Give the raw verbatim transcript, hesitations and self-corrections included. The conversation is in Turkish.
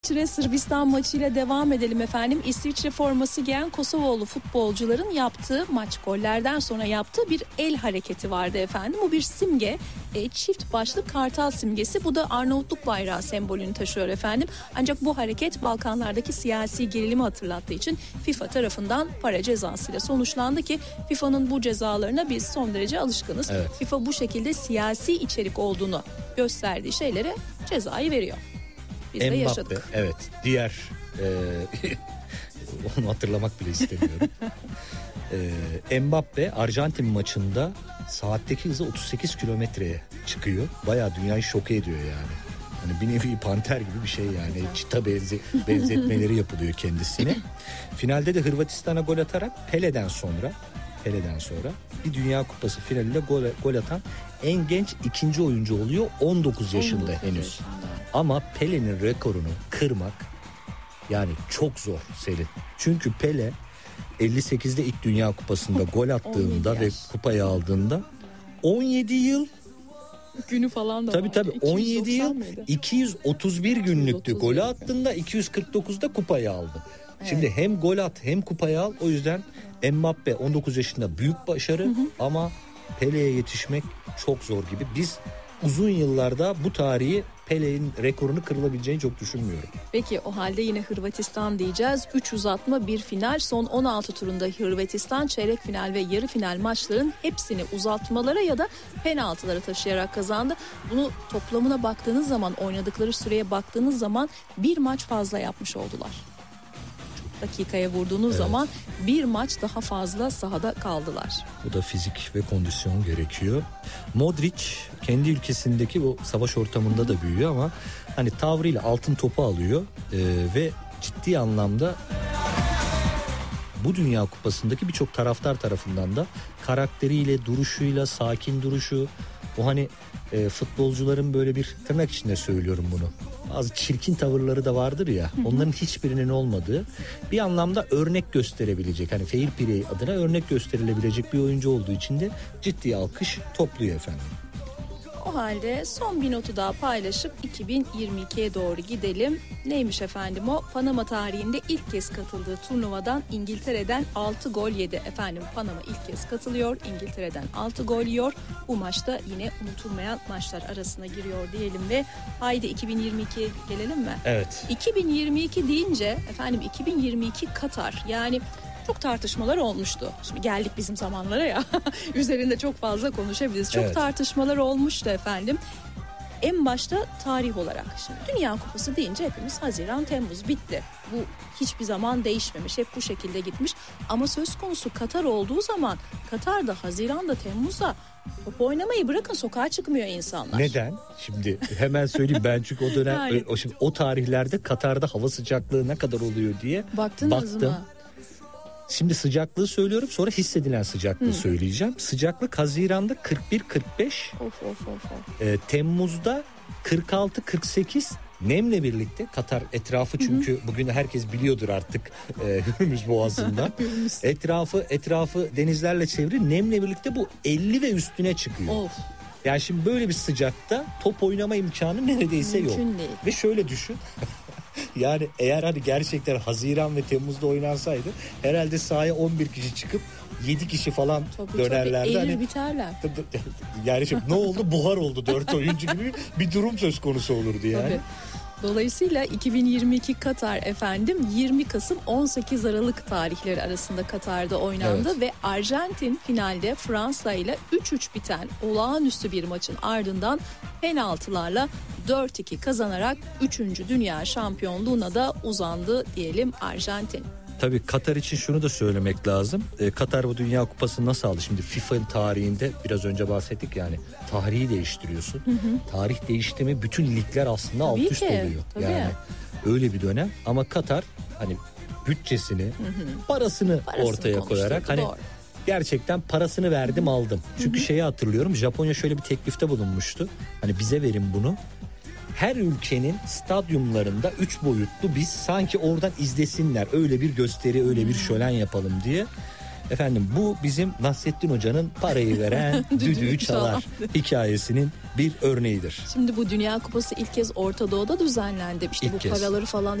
İsviçre Sırbistan maçıyla devam edelim efendim. İsviçre forması giyen Kosovalı futbolcuların yaptığı maç gollerden sonra yaptığı bir el hareketi vardı efendim. Bu bir simge, e, çift başlı kartal simgesi. Bu da Arnavutluk bayrağı sembolünü taşıyor efendim. Ancak bu hareket Balkanlardaki siyasi gerilimi hatırlattığı için FIFA tarafından para cezasıyla sonuçlandı ki F I F A'nın bu cezalarına biz son derece alışkınız. Evet. FIFA bu şekilde siyasi içerik olduğunu gösterdiği şeylere cezayı veriyor. Biz de yaşadık. Evet, diğer e, onu hatırlamak bile istemiyorum. e, Mbappe Arjantin maçında saatteki hızı otuz sekiz kilometreye çıkıyor. Bayağı dünyayı şok ediyor yani. Hani bir nevi panter gibi bir şey yani. Çita benze, benzetmeleri yapılıyor kendisine. Finalde de Hırvatistan'a gol atarak Pele'den sonra Pele'den sonra bir Dünya Kupası finalinde gol, gol atan en genç ikinci oyuncu oluyor. on dokuz yaşında henüz. Ama Pele'nin rekorunu kırmak yani çok zor Selin. Çünkü Pele elli sekizde ilk Dünya Kupası'nda gol attığında ve kupayı aldığında on yedi yıl günü falan da tabii var. tabii on yedi yıl mıydı? iki yüz otuz bir günlüktü. Golü attığında iki yüz kırk dokuzda kupayı aldı. Evet. Şimdi hem gol at hem kupayı al. O yüzden Mbappe on dokuz yaşında büyük başarı, hı hı. ama Pele'ye yetişmek çok zor gibi. Biz uzun yıllarda bu tarihi Pele'nin rekorunu kırılabileceğini çok düşünmüyorum. Peki o halde yine Hırvatistan diyeceğiz. üç uzatma bir final, son on altı turunda Hırvatistan çeyrek final ve yarı final maçların hepsini uzatmalara ya da penaltılara taşıyarak kazandı. Bunu toplamına baktığınız zaman, oynadıkları süreye baktığınız zaman bir maç fazla yapmış oldular. Dakikaya vurduğunuz evet. zaman bir maç daha fazla sahada kaldılar. Bu da fizik ve kondisyon gerekiyor. Modric kendi ülkesindeki o savaş ortamında da büyüyor ama hani tavrıyla altın topu alıyor ee, ve ciddi anlamda bu Dünya Kupası'ndaki birçok taraftar tarafından da karakteriyle, duruşuyla, sakin duruşu, o hani e, futbolcuların böyle bir, tırnak içinde söylüyorum bunu, bazı çirkin tavırları da vardır ya, hı hı. onların hiçbirinin olmadığı, bir anlamda örnek gösterebilecek, hani fair play adına örnek gösterilebilecek bir oyuncu olduğu için de ciddi alkış topluyor efendim. O halde son bir notu daha paylaşıp iki bin yirmi ikiye doğru gidelim. Neymiş efendim o? Panama tarihinde ilk kez katıldığı turnuvadan İngiltere'den altı gol yedi. Efendim Panama ilk kez katılıyor. İngiltere'den altı gol yiyor. Bu maçta yine unutulmayan maçlar arasına giriyor diyelim ve haydi iki bin yirmi ikiye gelelim mi? Evet. iki bin yirmi iki deyince efendim iki bin yirmi iki Katar, yani çok tartışmalar olmuştu. Şimdi geldik bizim zamanlara ya. Üzerinde çok fazla konuşabiliriz. Çok evet. tartışmalar olmuştu efendim. En başta tarih olarak. Şimdi Dünya Kupası deyince hepimiz Haziran, Temmuz bitti. Bu hiçbir zaman değişmemiş. Hep bu şekilde gitmiş. Ama söz konusu Katar olduğu zaman Katar'da Haziran'da, Temmuz'da top oynamayı bırakın, sokağa çıkmıyor insanlar. Neden? Şimdi hemen söyleyeyim ben, çünkü o dönem yani, o, şimdi, o tarihlerde Katar'da hava sıcaklığı ne kadar oluyor diye baktınız baktım. Mı? Şimdi sıcaklığı söylüyorum, sonra hissedilen sıcaklığı hmm. söyleyeceğim. Sıcaklık Haziran'da kırk bir kırk beş, of, of, of, of. E, Temmuz'da kırk altı kırk sekiz, nemle birlikte Katar etrafı, çünkü hmm. bugün herkes biliyordur artık e, Hürmüz Boğazı'nda etrafı etrafı denizlerle çevrili, nemle birlikte bu elli ve üstüne çıkıyor. Of. Yani şimdi böyle bir sıcakta top oynama imkanı neredeyse mümkün yok. Değil. Ve şöyle düşün. Yani eğer hani gerçekten Haziran ve Temmuz'da oynansaydı herhalde sahaya on bir kişi çıkıp yedi kişi falan tabii, dönerlerdi. Tabii, hani, biterler. Yani şimdi ne oldu? Buhar oldu dört oyuncu gibi bir durum söz konusu olurdu yani. Tabii. Dolayısıyla iki bin yirmi iki Katar efendim yirmi Kasım on sekiz Aralık tarihleri arasında Katar'da oynandı evet. ve Arjantin finalde Fransa ile üç üç biten olağanüstü bir maçın ardından penaltılarla dört iki kazanarak üçüncü dünya şampiyonluğuna da uzandı diyelim Arjantin. Tabii Katar için şunu da söylemek lazım. Ee, Katar bu Dünya Kupası nasıl aldı? Şimdi FIFA'nın tarihinde biraz önce bahsettik, yani tarihi değiştiriyorsun. Hı hı. Tarih değişti mi bütün ligler aslında alt üst oluyor. Tabii. Yani öyle bir dönem, ama Katar hani bütçesini, hı hı. parasını, parasını ortaya koyarak hani doğru. gerçekten parasını verdim aldım. Çünkü hı hı. şeyi hatırlıyorum, Japonya şöyle bir teklifte bulunmuştu. Hani bize verin bunu. Her ülkenin stadyumlarında üç boyutlu, biz sanki oradan izlesinler, öyle bir gösteri, öyle bir şölen yapalım diye. Efendim bu bizim Nasrettin Hoca'nın parayı veren düdüğü çalar hikayesinin bir örneğidir. Şimdi bu Dünya Kupası ilk kez Orta Doğu'da düzenlendi. İşte İlk bu kez. paraları falan